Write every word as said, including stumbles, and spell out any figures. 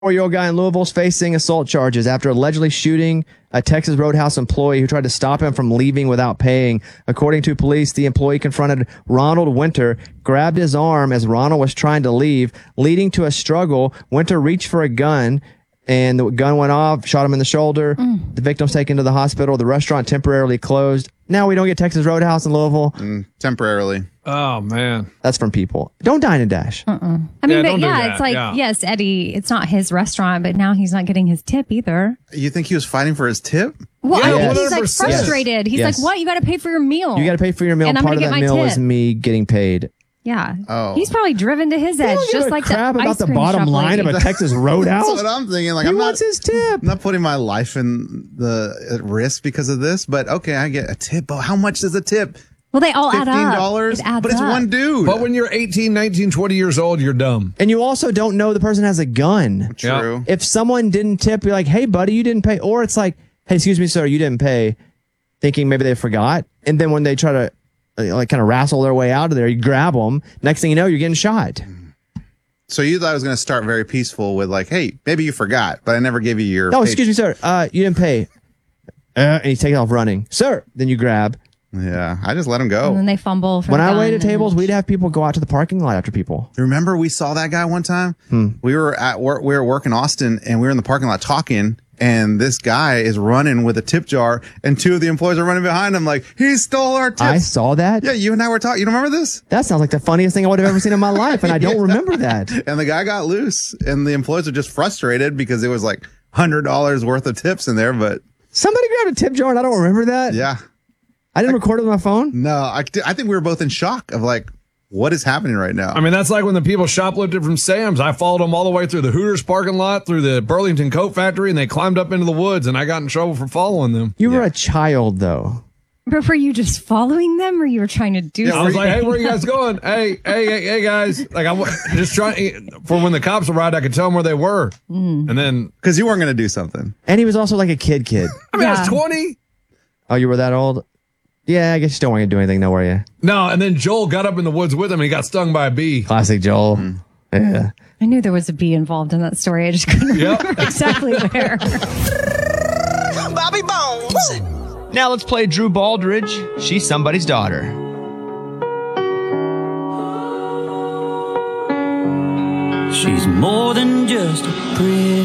Four-year-old guy in Louisville is facing assault charges after allegedly shooting a Texas Roadhouse employee who tried to stop him from leaving without paying. According to police, the employee confronted Ronald Winter, grabbed his arm as Ronald was trying to leave, leading to a struggle. Winter reached for a gun, and the gun went off, shot him in the shoulder. Mm. The victim's taken to the hospital. The restaurant temporarily closed. Now we don't get Texas Roadhouse in Louisville. Mm, temporarily. Oh, man. That's from people. Don't dine and dash. Uh-uh. I mean, Yeah, but don't do yeah, that. it's like, Yeah. yes, Eddie, it's not his restaurant, but now he's not getting his tip either. You think he was fighting for his tip? Well, Yeah, I think yes. he's like one hundred percent. frustrated. He's Yes. like, what? You got to pay for your meal. You got to pay for your meal. And I'm Part of gonna that get my meal tip. is me getting paid. Yeah. Oh. He's probably driven to his He edge, don't give just a like crap the about ice the cream bottom shop line lady. of a Texas Roadhouse. That's what I'm thinking. Like, He I'm wants not, his tip. I'm not putting my life in the at risk because of this, but okay, I get a tip. But how much does a tip? Well, they all add fifteen up. dollars? It adds But it's up. one dude. But when you're eighteen, nineteen, twenty years old, you're dumb. And you also don't know the person has a gun. True. If someone didn't tip, you're like, hey, buddy, you didn't pay. Or it's like, hey, excuse me, sir, you didn't pay, thinking maybe they forgot. And then when they try to uh, like kind of wrestle their way out of there, you grab them. Next thing you know, you're getting shot. So you thought it was going to start very peaceful with like, hey, maybe you forgot, but I never gave you your. No, pay- excuse me, sir. Uh, you didn't pay. Uh, and he's taking off running. Sir, then you grab. Yeah, I just let him And go. then they fumble. For When the I gun waited and- tables, we'd have people go out to the parking lot after people. Remember we saw that guy one time? We were at work. We were working Austin, and we were in the parking lot talking. And this guy is running with a tip jar, and two of the employees are running behind him, like he stole our tips. I saw that. Yeah, you and I were talking. You don't remember this? That sounds like the funniest thing I would have ever seen in my life, and I don't remember that. And the guy got loose, and the employees are just frustrated because it was like hundred dollars worth of tips in there. But Somebody grabbed a tip jar, and I don't remember that. yeah, I didn't record it with my phone. no, I, I think we were both in shock of like, what is happening right now? I mean, that's like when the people shoplifted from Sam's. I followed them all the way through the Hooters parking lot, through the Burlington Coat Factory, and they climbed up into the woods, and I got in trouble for following them. You were a child, though. But were you just following them or you were trying to do I something? was like, hey, where you guys going? Hey, hey, hey, hey, guys. Like, I'm just trying, for when the cops arrived, I could tell them where they were. Mm. And then, Because you weren't going to do something. And he was also like a kid kid. I mean, I Yeah. was twenty. Oh, you were that old? Yeah, I guess you don't want to do anything, though, were you? No, and then Joel got up in the woods with him, and he got stung by a bee. Classic Joel. Yeah. I knew there was a bee involved in that story. I just couldn't Yep. remember exactly where. Bobby Bones. Now let's play Drew Baldridge. She's somebody's daughter. She's more than just a pretty